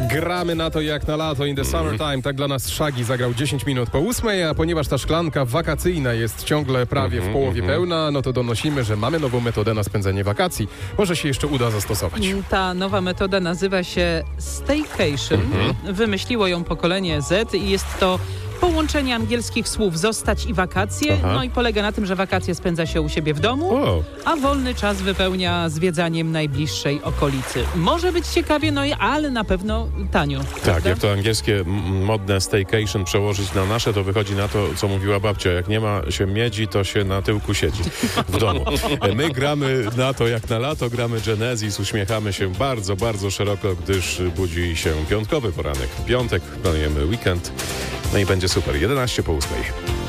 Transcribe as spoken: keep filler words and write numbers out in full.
Gramy na to jak na lato in the summertime. Tak dla nas Shaggy zagrał dziesięć minut po ósmej, a ponieważ ta szklanka wakacyjna jest ciągle prawie w połowie pełna, no to donosimy, że mamy nową metodę na spędzenie wakacji. Może się jeszcze uda zastosować. Ta nowa metoda nazywa się Staycation. Mhm. Wymyśliło ją pokolenie Z i jest to połączenie angielskich słów zostać i wakacje. Aha. No i polega na tym, że wakacje spędza się u siebie w domu, O. a wolny czas wypełnia zwiedzaniem najbliższej okolicy. Może być ciekawie, no i ale na pewno tanio. Tak, prawda? jak to angielskie m, modne staycation przełożyć na nasze, to wychodzi na to, co mówiła babcia. Jak nie ma się miedzi, to się na tyłku siedzi w domu. My gramy na to jak na lato, gramy Genesis, uśmiechamy się bardzo, bardzo szeroko, gdyż budzi się piątkowy poranek. Piątek, planujemy weekend, no i będzie super. jedenaście po ósmej.